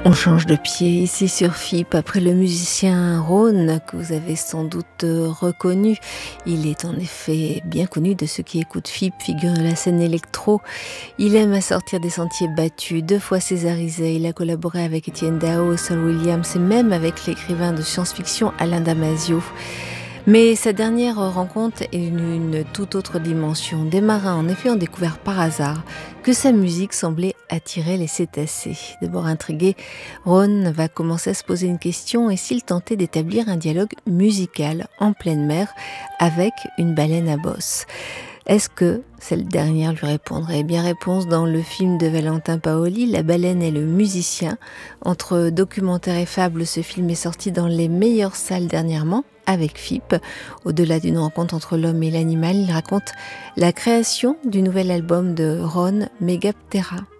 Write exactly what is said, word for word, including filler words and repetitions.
On change de pied ici sur F I P après le musicien Rhône que vous avez sans doute reconnu. Il est en effet bien connu de ceux qui écoutent F I P, figure de la scène électro. Il aime à sortir des sentiers battus, deux fois césarisé. Il a collaboré avec Étienne Dao, Saul Williams et même avec l'écrivain de science-fiction Alain Damasio. Mais sa dernière rencontre est une, une toute autre dimension. Des marins, en effet, ont découvert par hasard que sa musique semblait attirer les cétacés. D'abord intrigué, Ron va commencer à se poser une question: et s'il tentait d'établir un dialogue musical en pleine mer avec une baleine à bosse? Est-ce que cette dernière lui répondrait? Eh bien, réponse dans le film de Valentin Paoli, La baleine et le musicien. Entre documentaire et fable, ce film est sorti dans les meilleures salles dernièrement avec F I P. Au-delà d'une rencontre entre l'homme et l'animal, il raconte la création du nouvel album de Ron, Megaptera.